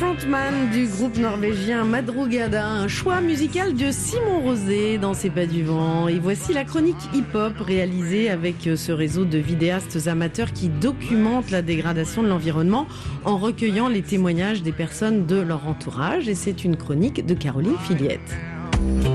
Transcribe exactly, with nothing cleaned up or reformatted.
frontman du groupe norvégien Madrugada, un choix musical de Simon Rosé dans C'est pas du vent. Et voici la chronique hip-hop réalisée avec ce réseau de vidéastes amateurs qui documentent la dégradation de l'environnement en recueillant les témoignages des personnes de leur entourage. Et c'est une chronique de Caroline Filiette.